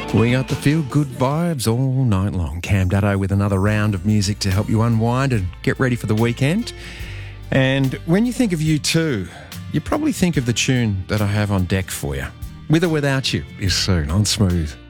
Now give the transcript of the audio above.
We got the feel-good vibes all night long. Cam Dutto with another round of music to help you unwind and get ready for the weekend. And when you think of U2, you probably think of the tune that I have on deck for you. With or Without You is soon on Smooth.